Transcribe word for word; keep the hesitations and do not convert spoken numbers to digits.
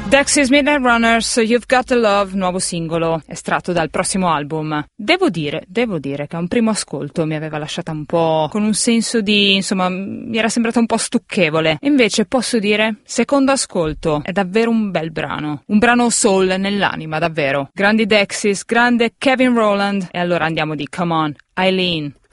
Dexys Midnight Runners, You've Got the Love, nuovo singolo estratto dal prossimo album. Devo dire, devo dire che a un primo ascolto mi aveva lasciata un po' con un senso di, insomma, mi era sembrata un po' stucchevole. Invece posso dire, secondo ascolto, è davvero un bel brano. Un brano soul nell'anima, davvero. Grandi Dexys, grande Kevin Rowland. E allora andiamo di Come On, Eileen.